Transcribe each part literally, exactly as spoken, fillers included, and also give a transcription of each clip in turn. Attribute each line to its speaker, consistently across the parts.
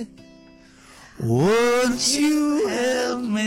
Speaker 1: Won't you help me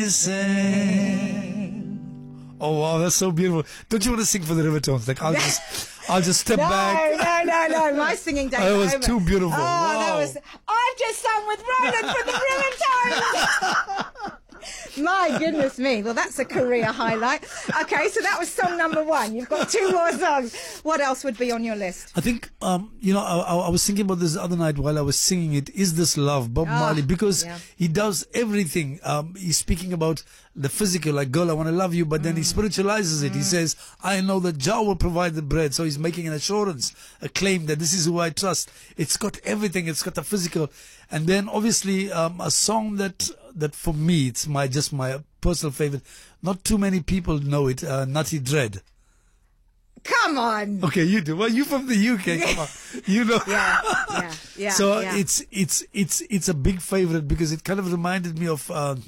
Speaker 1: sing? Oh wow, that's so beautiful. Don't you want to sing for the Rivertones? Like I'll just, I'll just step
Speaker 2: no,
Speaker 1: back.
Speaker 2: No, no, no, no. My singing days.
Speaker 1: Oh, it was
Speaker 2: over.
Speaker 1: too beautiful.
Speaker 2: Oh,
Speaker 1: wow.
Speaker 2: that was. I've just sung with Roland for the Rivertones. My goodness me. Well, that's a career highlight. Okay, so that was song number one. You've got two more songs. What else would be on your list?
Speaker 1: I think, um, you know, I, I was thinking about this the other night while I was singing it. Is This Love? Bob
Speaker 2: Oh,
Speaker 1: Marley, because
Speaker 2: yeah.
Speaker 1: he does everything. Um, he's speaking about the physical, like, girl, I want to love you, but then he spiritualizes it. He says, I know that Jah will provide the bread. So he's making an assurance, a claim that this is who I trust. It's got everything. It's got the physical. And then obviously, um, a song that, that for me, it's my, just my personal favorite. Not too many people know it, uh, Nutty Dread.
Speaker 2: Come on.
Speaker 1: Okay, you do. Well, you from the U K. Come on, you know.
Speaker 2: Yeah, yeah, yeah.
Speaker 1: So
Speaker 2: yeah.
Speaker 1: it's it's it's it's a big favorite because it kind of reminded me of. Uh,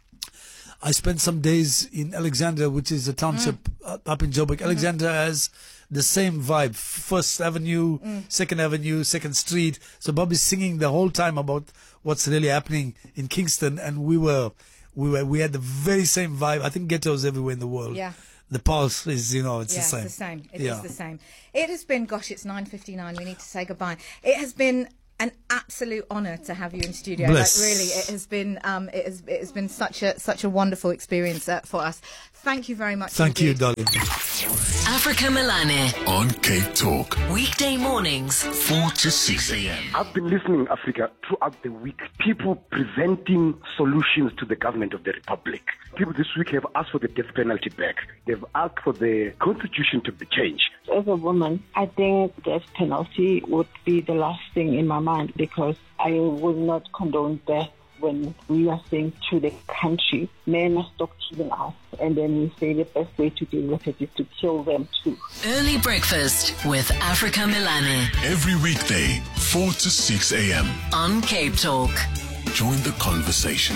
Speaker 1: I spent some days in Alexandria, which is a township mm. up in Joburg. Mm-hmm. Alexandria has the same vibe: First Avenue, mm. Second Avenue, Second Street. So Bobby's singing the whole time about what's really happening in Kingston, and we were we were we had the very same vibe. I think ghettos everywhere in the world.
Speaker 2: Yeah.
Speaker 1: The pulse is, you know, it's
Speaker 2: yeah,
Speaker 1: the same.
Speaker 2: It's the same. It
Speaker 1: yeah.
Speaker 2: is the same. It has been, gosh, it's nine fifty-nine. We need to say goodbye. It has been an absolute honour to have you in studio.
Speaker 1: Bless.
Speaker 2: Like really, it has been, um, it has, it has been such a such a wonderful experience uh, for us. Thank you very much.
Speaker 1: Thank
Speaker 2: indeed.
Speaker 1: you, darling.
Speaker 3: Africa Melane
Speaker 4: on Cape Talk.
Speaker 3: Weekday mornings,
Speaker 4: four to six a.m.
Speaker 5: I've been listening, Africa, throughout the week. People presenting solutions to the government of the Republic. People this week have asked for the death penalty back. They've asked for the constitution to be changed.
Speaker 6: As a woman, I think death penalty would be the last thing in my mind because I will not condone death. When we are saying to the country, men must stop killing us, and then we say the best way to deal with it is to kill them too.
Speaker 3: Early breakfast with Africa Melane
Speaker 4: every weekday, four to six a.m.
Speaker 3: on Cape Talk.
Speaker 4: Join the conversation.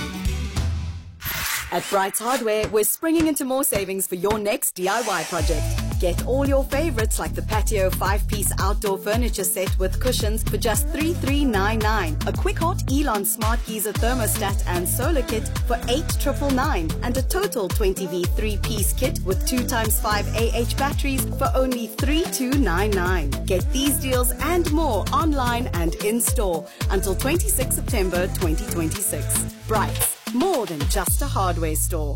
Speaker 7: At Brights Hardware, we're springing into more savings for your next D I Y project. Get all your favorites like the patio five-piece outdoor furniture set with cushions for just three thousand three hundred ninety-nine dollars, a Quick Hot Elon Smart Geyser thermostat and solar kit for eight thousand nine hundred ninety-nine dollars, and a total twenty V three-piece kit with two times five A H batteries for only three thousand two hundred ninety-nine dollars. Get these deals and more online and in-store until the twenty-sixth of September twenty twenty-six. Brights, more than just a hardware store.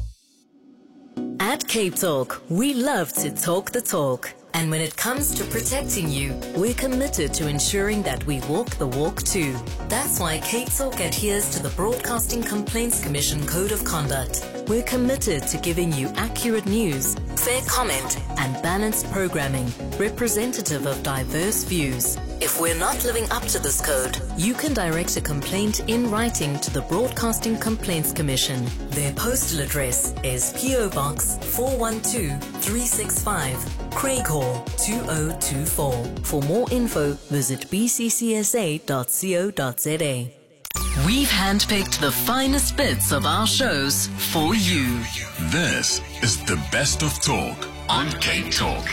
Speaker 3: At Cape Talk, we love to talk the talk. And when it comes to protecting you, we're committed to ensuring that we walk the walk too. That's why Cape Talk adheres to the Broadcasting Complaints Commission Code of Conduct. We're committed to giving you accurate news, fair comment, and balanced programming, representative of diverse views. If we're not living up to this code, you can direct a complaint in writing to the Broadcasting Complaints Commission. Their postal address is P O Box four one two three six five, Craighall two oh two four. For more info, visit b c c s a dot co dot z a. We've handpicked the finest bits of our shows for you.
Speaker 4: This is the best of talk on Cape Talk.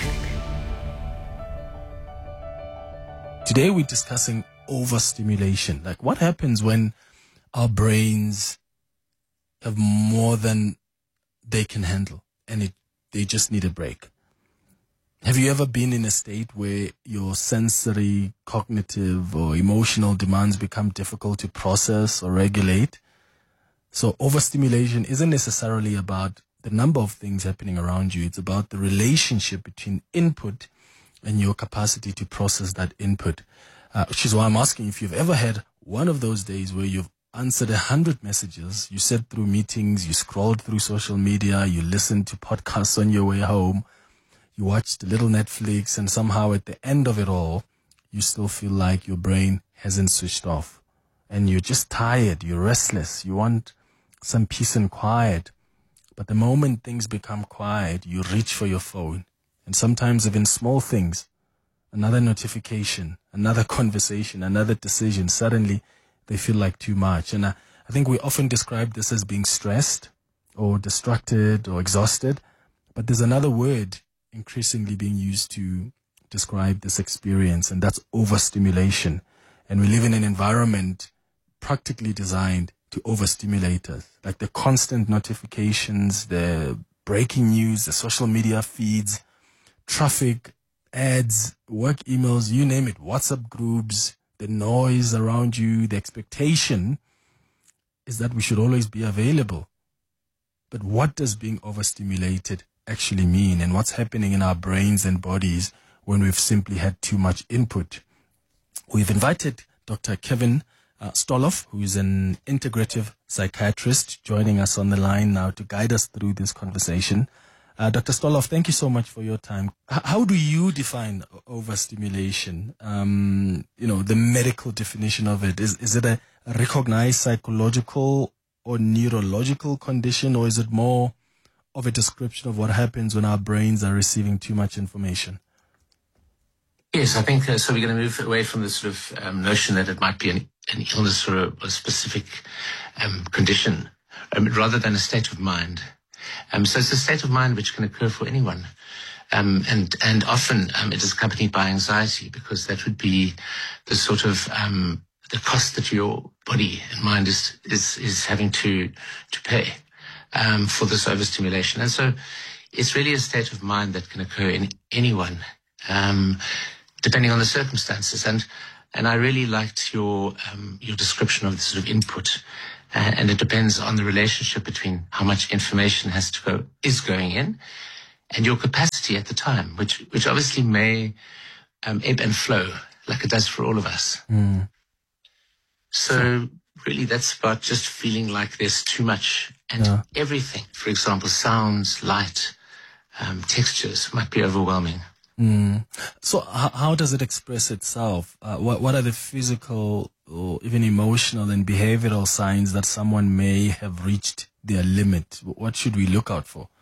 Speaker 8: Today we're discussing overstimulation. Like what happens when our brains have more than they can handle and it, they just need a break. Have you ever been in a state where your sensory, cognitive, or emotional demands become difficult to process or regulate? So overstimulation isn't necessarily about the number of things happening around you. It's about the relationship between input and your capacity to process that input, uh, which is why I'm asking if you've ever had one of those days where you've answered a hundred messages, you sat through meetings, you scrolled through social media, you listened to podcasts on your way home, you watched a little Netflix, and somehow at the end of it all, you still feel like your brain hasn't switched off. And you're just tired, you're restless, you want some peace and quiet. But the moment things become quiet, you reach for your phone. And sometimes even small things, another notification, another conversation, another decision, suddenly they feel like too much. And I, I think we often describe this as being stressed or distracted or exhausted. But there's another word increasingly being used to describe this experience, and that's overstimulation. And we live in an environment practically designed to overstimulate us. Like the constant notifications, the breaking news, the social media feeds, traffic, ads, work emails, you name it, WhatsApp groups, the noise around you, the expectation is that we should always be available. But what does being overstimulated actually mean, and what's happening in our brains and bodies when we've simply had too much input? We've invited Doctor Kevin uh, Stoloff, who is an integrative psychiatrist, joining us on the line now to guide us through this conversation. Uh, Doctor Stoloff, thank you so much for your time. H- how do you define overstimulation? Um, you know, the medical definition of it. Is, is it a recognized psychological or neurological condition, or is it more of a description of what happens when our brains are receiving too much information?
Speaker 9: Yes, I think uh, so. We're going to move away from the sort of um, notion that it might be an, an illness or a, a specific um, condition, um, rather than a state of mind. Um, so it's a state of mind which can occur for anyone. Um, and, and often um, it is accompanied by anxiety, because that would be the sort of um, the cost that your body and mind is is, is having to to pay um, for this overstimulation. And so it's really a state of mind that can occur in anyone, um, depending on the circumstances. And and I really liked your um, your description of the sort of input. Uh, and it depends on the relationship between how much information has to go is going in and your capacity at the time, which which obviously may um, ebb and flow like it does for all of us.
Speaker 8: Mm.
Speaker 9: So really that's about just feeling like there's too much, and
Speaker 8: yeah.
Speaker 9: everything, for example, sounds, light, um, textures might be overwhelming.
Speaker 8: Mm. So h- how does it express itself? Uh, what what are the physical or even emotional and behavioral signs that someone may have reached their limit? What should we look out for?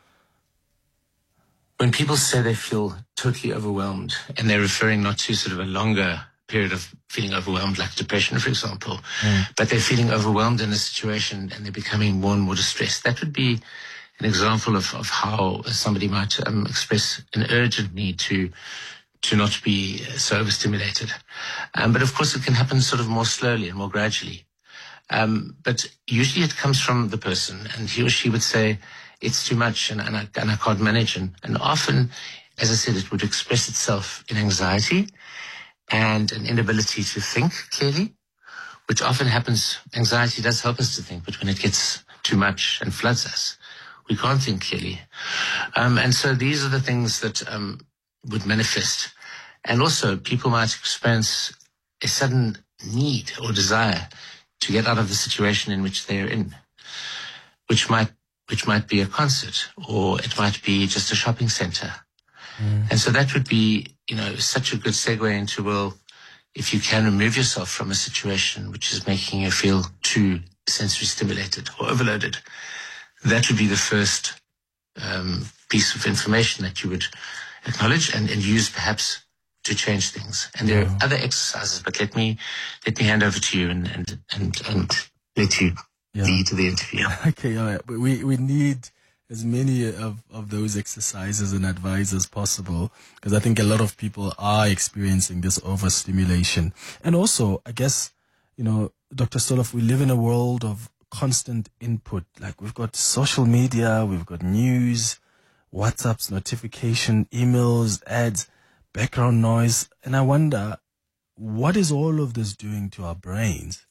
Speaker 9: When people say they feel totally overwhelmed, and they're referring not to sort of a longer period of feeling overwhelmed, like depression, for example, mm. but they're feeling overwhelmed in a situation and they're becoming more and more distressed, that would be an example of, of how somebody might um, express an urgent need to to not be so overstimulated. Um, but of course it can happen sort of more slowly and more gradually. Um, but usually it comes from the person, and he or she would say, it's too much and, and, I, and I can't manage. And, and often, as I said, it would express itself in anxiety and an inability to think clearly, which often happens. Anxiety does help us to think, but when it gets too much and floods us, we can't think clearly. Um, and so these are the things that um, would manifest. And also people might experience a sudden need or desire to get out of the situation in which they're in, which might which might be a concert, or it might be just a shopping center. Mm. And so that would be, you know, such a good segue into, well, if you can remove yourself from a situation which is making you feel too sensory stimulated or overloaded, that would be the first um, piece of information that you would acknowledge and, and use perhaps to change things. And there are other exercises, but let me let me hand over to you and and and, and let you
Speaker 8: yeah.
Speaker 9: lead to the interview.
Speaker 8: Okay, all right. But we we need as many of, of those exercises and advice as possible, because I think a lot of people are experiencing this overstimulation. And also, I guess, you know, Doctor Stoloff, we live in a world of constant input. Like we've got social media, we've got news, WhatsApps, notification, emails, ads, background noise. And I wonder, what is all of this doing to our brains?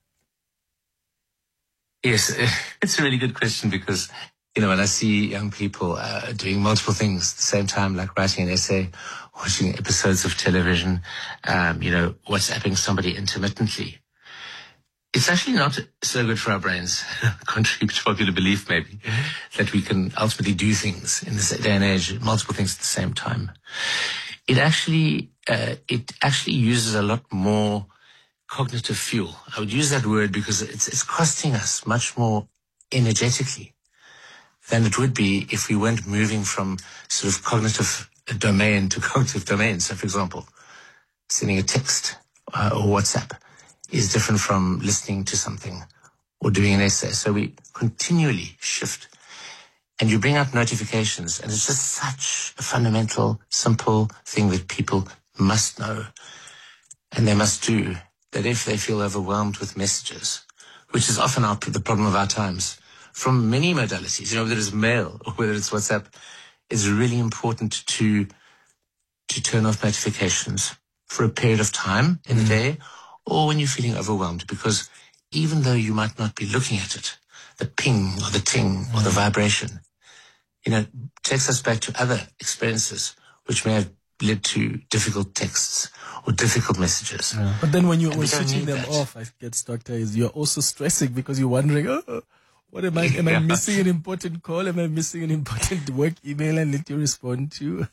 Speaker 9: Yes, it's a really good question, because, you know, when I see young people uh, doing multiple things at the same time, like writing an essay, watching episodes of television, um, you know, WhatsApping somebody intermittently, it's actually not so good for our brains, contrary to popular belief maybe, that we can ultimately do things in this day and age, multiple things at the same time. It actually, uh, it actually uses a lot more cognitive fuel. I would use that word because it's, it's costing us much more energetically than it would be if we weren't moving from sort of cognitive domain to cognitive domain. So, for example, sending a text uh, or WhatsApp is different from listening to something or doing an essay. So we continually shift. And you bring up notifications, and it's just such a fundamental, simple thing that people must know and they must do, that if they feel overwhelmed with messages, which is often our, the problem of our times, from many modalities, you know, whether it's mail or whether it's WhatsApp, it's really important to to turn off notifications for a period of time in mm. the day, or when you're feeling overwhelmed, because even though you might not be looking at it, the ping or the ting mm. or the vibration, you know, takes us back to other experiences which may have led to difficult texts or difficult messages.
Speaker 8: Yeah. But then when you're
Speaker 9: And we don't
Speaker 8: switching
Speaker 9: need
Speaker 8: them
Speaker 9: that.
Speaker 8: off, I guess, Doctor, is you're also stressing because you're wondering, oh, what am I, am I
Speaker 9: Yeah.
Speaker 8: missing an important call? Am I missing an important work email I need to respond to?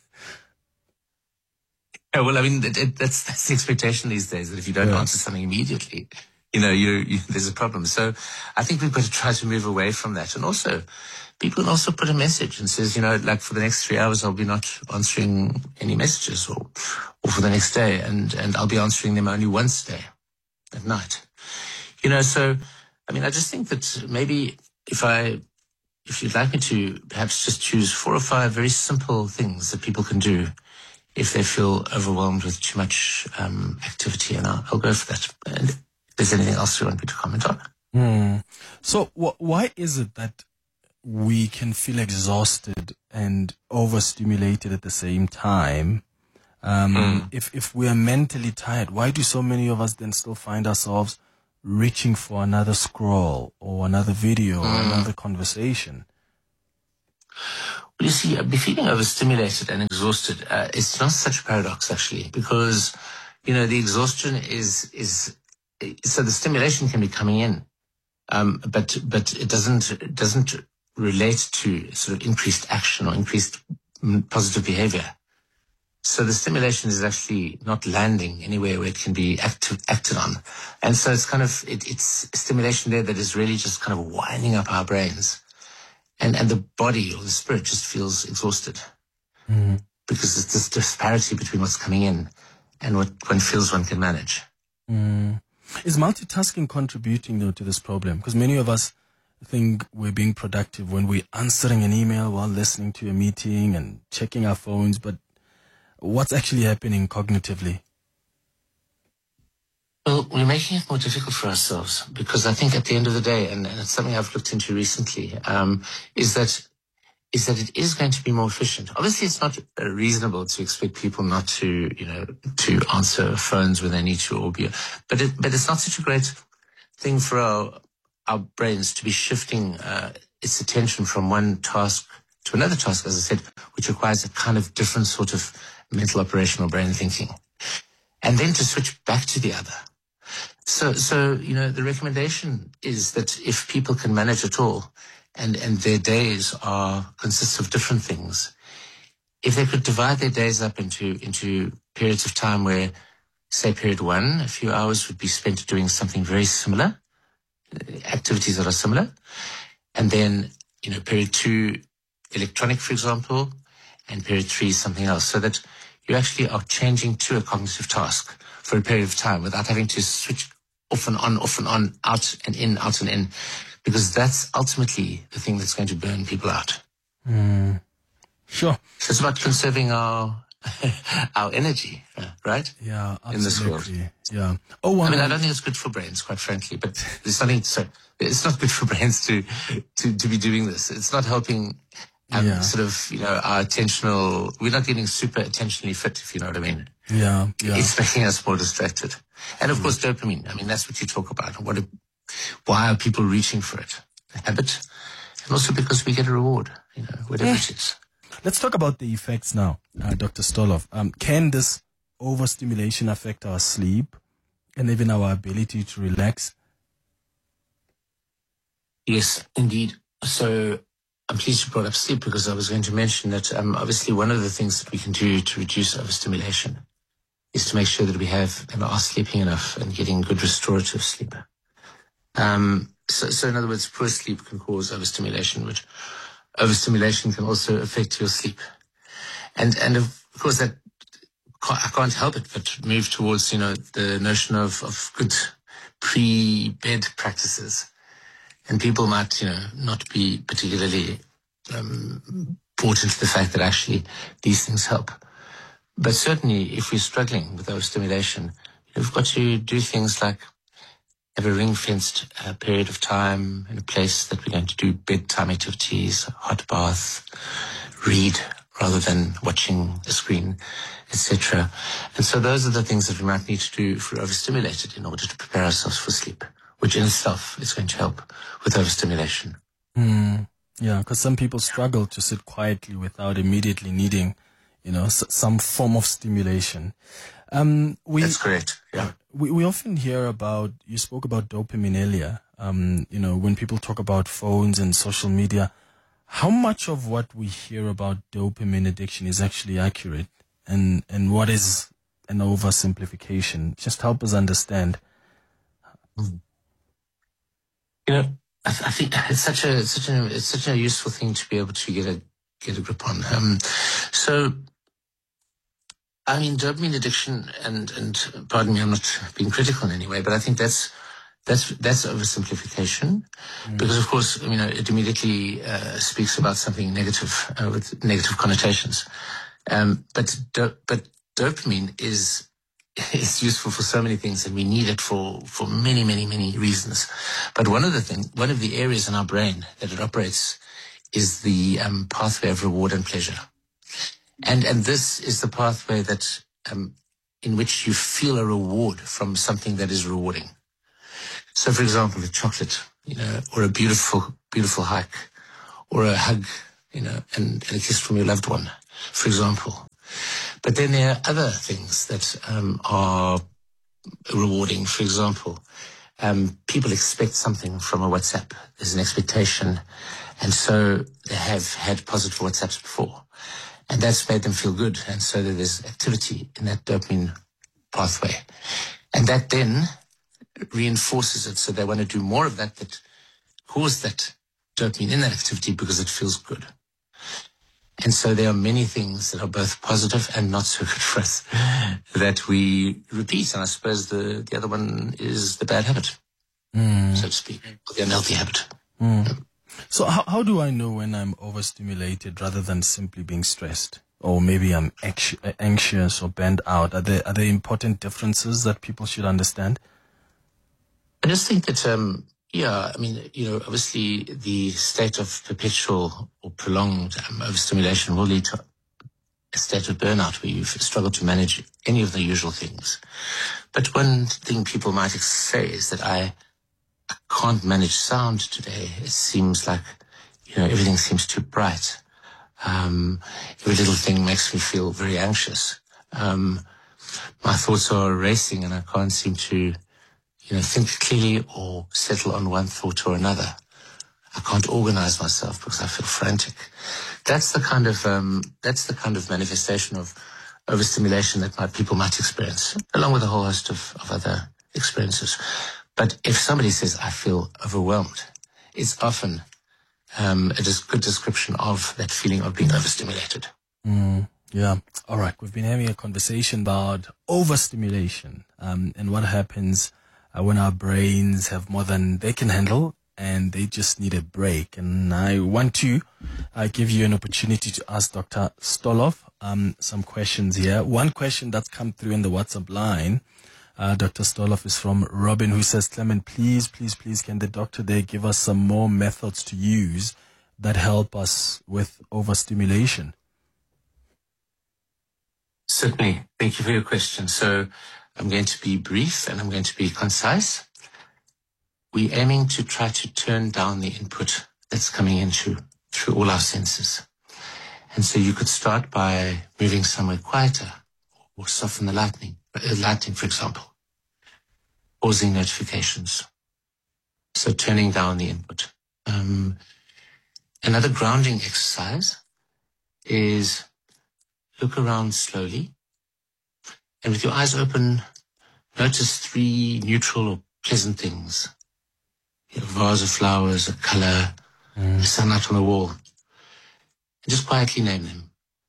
Speaker 9: Yeah, well, I mean, it, it, that's that's the expectation these days, that if you don't
Speaker 8: Yeah.
Speaker 9: answer something immediately, you know, you, you there's a problem. So I think we've got to try to move away from that. And also, people can also put a message and says, you know, like for the next three hours, I'll be not answering any messages, or or for the next day, and, and I'll be answering them only once a day at night. You know, so, I mean, I just think that maybe if I, if you'd like me to perhaps just choose four or five very simple things that people can do if they feel overwhelmed with too much um, activity, and I'll, I'll go for that. And if there's anything else you want me to comment on.
Speaker 8: Hmm. So wh- why is it that we can feel exhausted and overstimulated at the same time? Um,
Speaker 9: Mm.
Speaker 8: If if we are mentally tired, why do so many of us then still find ourselves reaching for another scroll or another video or
Speaker 9: Mm.
Speaker 8: another conversation?
Speaker 9: Well, you see, uh, be feeling overstimulated and exhausted, uh, it's not such a paradox, actually, because, you know, the exhaustion is, is, so the stimulation can be coming in, um, but, but it doesn't, it doesn't relate to sort of increased action or increased mm, positive behavior. So the stimulation is actually not landing anywhere where it can be active, acted on. And so it's kind of, it, it's stimulation there that is really just kind of winding up our brains. And, and the body or the spirit just feels exhausted.
Speaker 8: Mm.
Speaker 9: Because it's this disparity between what's coming in and what one feels one can manage.
Speaker 8: Mm. Is multitasking contributing, though, to this problem? Because many of us think we're being productive when we're answering an email while listening to a meeting and checking our phones, but what's actually happening cognitively?
Speaker 9: Well, we're making it more difficult for ourselves, because I think at the end of the day, and, and it's something I've looked into recently, um, is that is that it is going to be more efficient. Obviously, it's not uh, reasonable to expect people not to, you know, to answer phones when they need to, or be, but it, but it's not such a great thing for our our brains to be shifting uh, its attention from one task to another task, as I said, which requires a kind of different sort of mental operational brain thinking, and then to switch back to the other. So, so you know, the recommendation is that if people can manage it all, and, and their days are consist of different things, if they could divide their days up into into periods of time where, say, period one, a few hours would be spent doing something very similar, activities that are similar, and then, you know, period two, electronic, for example, and period three, something else, so that you actually are changing to a cognitive task for a period of time without having to switch off and on, off and on, out and in, out and in, because that's ultimately the thing that's going to burn people out.
Speaker 8: Mm. Sure.
Speaker 9: So it's about conserving our our energy, uh, right?
Speaker 8: Yeah, absolutely.
Speaker 9: In this world.
Speaker 8: Yeah. Oh,
Speaker 9: I mean, I
Speaker 8: um,
Speaker 9: don't think it's good for brains, quite frankly, but there's something, so it's not good for brains to, to, to be doing this. It's not helping um,
Speaker 8: Yeah.
Speaker 9: sort of, you know, our attentional, we're not getting super attentionally fit, if you know what I mean.
Speaker 8: yeah, yeah.
Speaker 9: It's making us more distracted. And of course, dopamine. I mean, that's what you talk about. What? A, why are people reaching for it? A habit. And also because we get a reward, you know, whatever
Speaker 8: Yeah.
Speaker 9: it is.
Speaker 8: Let's talk about the effects now, uh, Doctor Stoloff. Um, can this overstimulation affect our sleep and even our ability to relax?
Speaker 9: Yes, indeed. So I'm pleased you brought up sleep, because I was going to mention that um, obviously one of the things that we can do to reduce overstimulation is to make sure that we have and are sleeping enough and getting good restorative sleep. Um, so, so in other words, poor sleep can cause overstimulation, which overstimulation can also affect your sleep. And, and of course that, I can't help it but move towards, you know, the notion of, of good pre-bed practices. And people might, you know, not be particularly um, bought into the fact that actually these things help. But certainly if we're struggling with overstimulation, We've got to do things like have a ring-fenced uh, period of time in a place that we're going to do bedtime activities, hot bath, read rather than watching a screen, et cetera. And so those are the things that we might need to do if we're overstimulated in order to prepare ourselves for sleep, which in itself is going to help with overstimulation.
Speaker 8: Mm, yeah, because some people struggle to sit quietly without immediately needing, you know, s- some form of stimulation. Um, we,
Speaker 9: That's correct, yeah.
Speaker 8: We, we often hear about, you spoke about dopamine earlier, um, you know, when people talk about phones and social media, how much of what we hear about dopamine addiction is actually accurate, and, and what is an oversimplification? Just help us understand.
Speaker 9: You know, I, th- I think it's such a such a it's such a useful thing to be able to get a get a grip on. Um, so, I mean, dopamine addiction, and and pardon me, I'm not being critical in any way, but I think that's that's that's oversimplification, mm. because of course, you know, it immediately uh, speaks about something negative uh, with negative connotations. Um, but do- but dopamine is. It's useful for so many things, and we need it for, for many, many, many reasons. But one of the things, one of the areas in our brain that it operates is the um, pathway of reward and pleasure. And, and this is the pathway that, um, in which you feel a reward from something that is rewarding. So, for example, a chocolate, you know, or a beautiful, beautiful hike, or a hug, you know, and, and a kiss from your loved one, for example. But then there are other things that um, are rewarding. For example, um, people expect something from a WhatsApp. There's an expectation. And so they have had positive WhatsApps before. And that's made them feel good. And so there's activity in that dopamine pathway. And that then reinforces it. So they want to do more of that that caused that dopamine in that activity because it feels good. And so there are many things that are both positive and not so good for us that we repeat. And I suppose the, the other one is the bad habit, mm. so to speak, or the unhealthy habit.
Speaker 8: Mm. Yeah. So how, how do I know when I'm overstimulated rather than simply being stressed? Or maybe I'm anxious or burned out? Are there, are there important differences that people should understand?
Speaker 9: I just think that, um, yeah, I mean, you know, obviously the state of perpetual or prolonged um, overstimulation will lead to a state of burnout where you've struggled to manage any of the usual things. But one thing people might say is that I, I can't manage sound today. It seems like, you know, everything seems too bright. Um, every little thing makes me feel very anxious. Um, my thoughts are racing and I can't seem to you know, think clearly or settle on one thought or another. I can't organize myself because I feel frantic. That's the kind of um, that's the kind of manifestation of overstimulation that my, people might experience, along with a whole host of, of other experiences. But if somebody says, I feel overwhelmed, it's often um, a dis- good description of that feeling of being overstimulated.
Speaker 8: Mm, yeah. All right. We've been having a conversation about overstimulation um, and what happens Uh, when our brains have more than they can handle and they just need a break. And I want to uh, give you an opportunity to ask Doctor Stoloff um, some questions here. One question that's come through in the WhatsApp line, uh, Doctor Stoloff, is from Robin, who says, Clement, please, please, please, can the doctor there give us some more methods to use that help us with overstimulation?
Speaker 9: Certainly. Thank you for your question. So I'm going to be brief and I'm going to be concise. We're aiming to try to turn down the input that's coming into through all our senses. And so you could start by moving somewhere quieter or soften the lightning, uh, lighting, for example, pausing notifications. So turning down the input. Um, another grounding exercise is look around slowly. And with your eyes open, notice three neutral or pleasant things. A vase of flowers, a color, mm. the sunlight on the wall. And just quietly name them.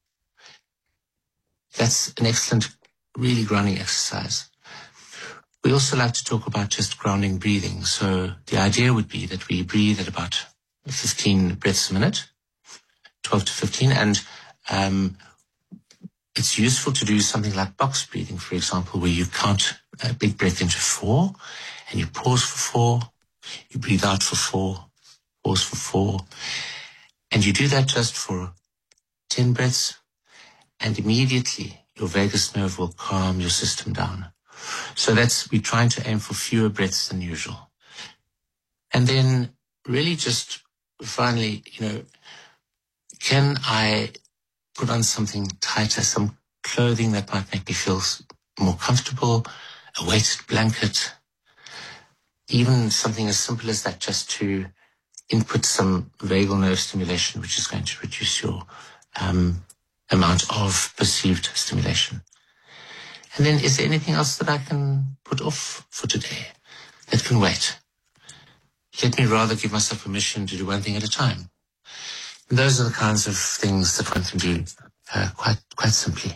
Speaker 9: That's an excellent, really grounding exercise. We also like to talk about just grounding breathing. So the idea would be that we breathe at about fifteen breaths a minute, twelve to fifteen, and um, it's useful to do something like box breathing, for example, where you count a big breath into four, and you pause for four, you breathe out for four, pause for four, and you do that just for ten breaths, and immediately your vagus nerve will calm your system down. So that's, we're trying to aim for fewer breaths than usual. And then really just finally, you know, can I put on something tighter, some clothing that might make me feel more comfortable, a weighted blanket, even something as simple as that, just to input some vagal nerve stimulation, which is going to reduce your um, amount of perceived stimulation. And then is there anything else that I can put off for today that can wait? Let me rather give myself permission to do one thing at a time. And those are the kinds of things that one can do uh, quite quite simply.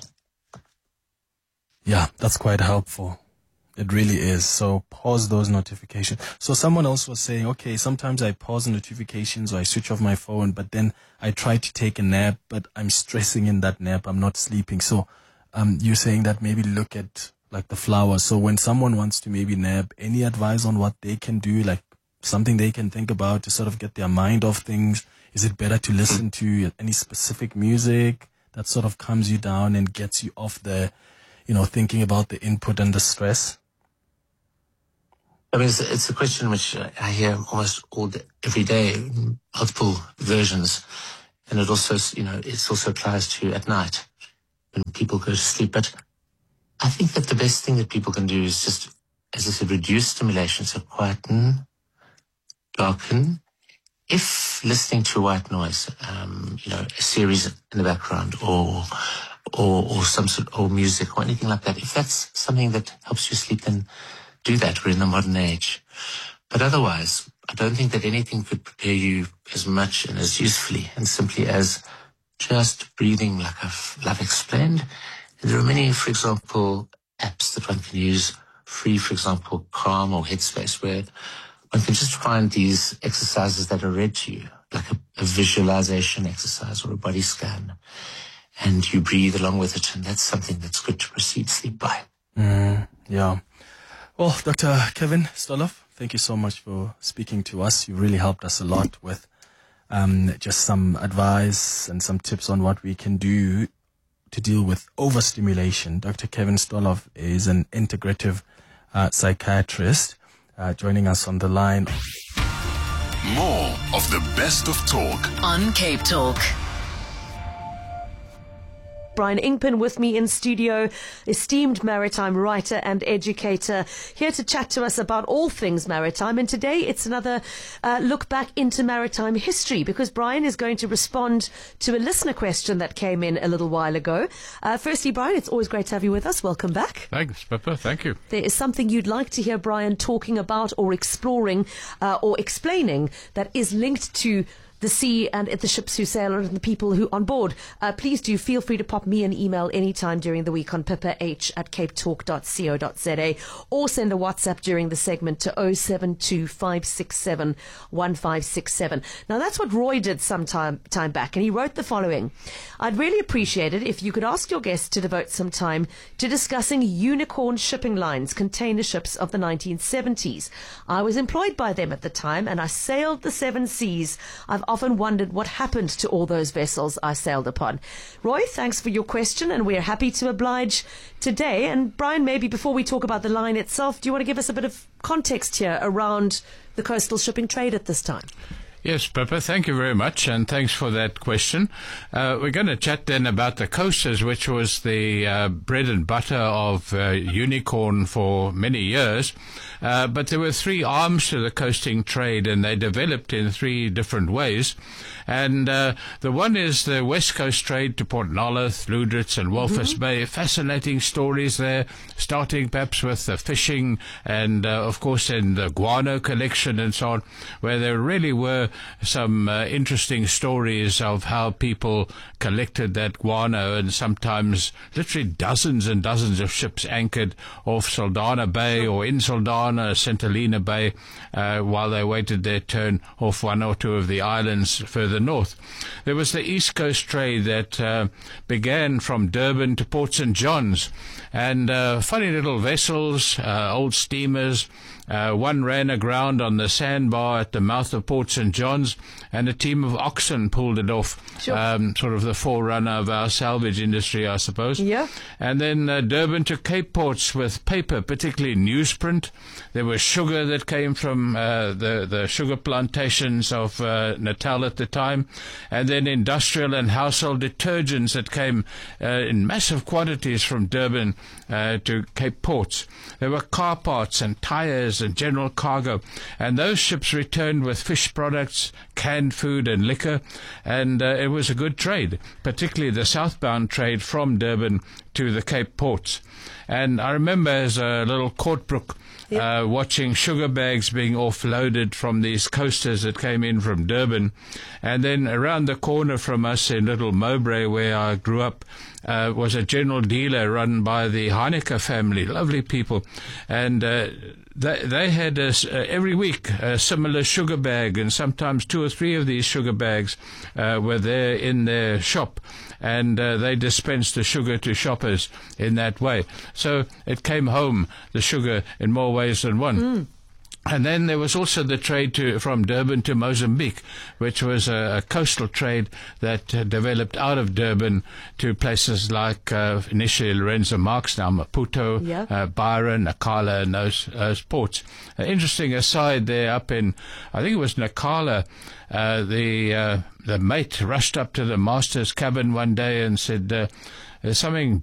Speaker 8: Yeah, that's quite helpful. It really is. So pause those notifications. So someone else was saying, okay, sometimes I pause notifications or I switch off my phone, but then I try to take a nap, but I'm stressing in that nap. I'm not sleeping. So um, you're saying that maybe look at like the flowers. So when someone wants to maybe nap, any advice on what they can do, like something they can think about to sort of get their mind off things? Is it better to listen to any specific music that sort of calms you down and gets you off the, you know, thinking about the input and the stress?
Speaker 9: I mean, it's, it's a question which I hear almost all day, every day, multiple versions. And it also, you know, it also applies to at night when people go to sleep. But I think that the best thing that people can do is just, as I said, reduce stimulation. So quieten, darken. If listening to white noise, um, you know, a series in the background or, or, or some sort of music or anything like that, if that's something that helps you sleep, then do that. We're in the modern age. But otherwise, I don't think that anything could prepare you as much and as usefully and simply as just breathing, like I've, like I've explained. There are many, for example, apps that one can use, free, for example, Calm or Headspace, where one can just find these exercises that are read to you, like a, a visualization exercise or a body scan, and you breathe along with it, and that's something that's good to precede sleep by.
Speaker 8: Mm, yeah. Well, Doctor Kevin Stoloff, thank you so much for speaking to us. You really helped us a lot with um, just some advice and some tips on what we can do to deal with overstimulation. Doctor Kevin Stoloff is an integrative uh, psychiatrist. Uh, joining us on the line.
Speaker 4: More of the best of talk
Speaker 3: on Cape Talk.
Speaker 10: Brian Inkpen with me in studio, esteemed maritime writer and educator, here to chat to us about all things maritime. And today it's another uh, look back into maritime history, because Brian is going to respond to a listener question that came in a little while ago. Uh, firstly, Brian, it's always great to have you with us. Welcome back.
Speaker 11: Thanks, Pippa. Thank you.
Speaker 10: There is something you'd like to hear Brian talking about or exploring uh, or explaining that is linked to the sea and the ships who sail and the people who on board. Uh, please do feel free to pop me an email anytime during the week on pippah at capetalk dot co dot za, or send a WhatsApp during the segment to oh seven two, five six seven, one five six seven. Now that's what Roy did some time, time back, and he wrote the following: I'd really appreciate it if you could ask your guests to devote some time to discussing Unicorn Shipping Lines, container ships of the nineteen seventies. I was employed by them at the time and I sailed the seven seas. I've often wondered what happened to all those vessels I sailed upon. Roy, thanks for your question, and we're happy to oblige today. And Brian, maybe before we talk about the line itself, do you want to give us a bit of context here around the coastal shipping trade at this time?
Speaker 11: Yes, Pippa, thank you very much, and thanks for that question. Uh, we're going to chat then about the coasters, which was the uh, bread and butter of uh, Unicorn for many years. Uh, but there were three arms to the coasting trade, and they developed in three different ways. And uh, the one is the West Coast trade to Port Nolloth, Lüderitz and Walvis mm-hmm. Bay. Fascinating stories there, starting perhaps with the fishing and, uh, of course, in the guano collection and so on, where there really were remember some uh, interesting stories of how people collected that guano, and sometimes literally dozens and dozens of ships anchored off Saldanha Bay or in Saldanha, Saint Helena Bay, uh, while they waited their turn off one or two of the islands further north. There was the East Coast trade that uh, began from Durban to Port Saint John's, and uh, funny little vessels, uh, old steamers. Uh, one ran aground on the sandbar at the mouth of Port Saint John's, and a team of oxen pulled it off.
Speaker 10: Sure.
Speaker 11: Um, sort of the forerunner of our salvage industry, I suppose.
Speaker 10: Yeah.
Speaker 11: And then uh, Durban to Cape Ports with paper, particularly newsprint. There was sugar that came from uh, the, the sugar plantations of uh, Natal at the time, and then industrial and household detergents that came uh, in massive quantities from Durban uh, to Cape Ports. There were car parts and tires and general cargo, and those ships returned with fish products, canned food and liquor, and uh, it was a good trade, particularly the southbound trade from Durban to the Cape Ports. And I remember as a little Courtbrook Yep. Uh, watching sugar bags being offloaded from these coasters that came in from Durban. And then around the corner from us in Little Mowbray, where I grew up, uh, was a general dealer run by the Heineke family, lovely people. And uh, they, they had a, uh, every week a similar sugar bag, and sometimes two or three of these sugar bags uh, were there in their shop. And uh, they dispensed the sugar to shoppers in that way. So it came home, the sugar, in more ways than one. Mm. And then there was also the trade to, from Durban to Mozambique, which was a, a coastal trade that uh, developed out of Durban to places like uh, initially Lorenzo Marques, now Maputo,
Speaker 10: yeah.
Speaker 11: uh, Byron, Nacala, and those, those ports. Uh, interesting aside there up in, I think it was Nacala, uh, the uh, the mate rushed up to the master's cabin one day and said, uh, there's something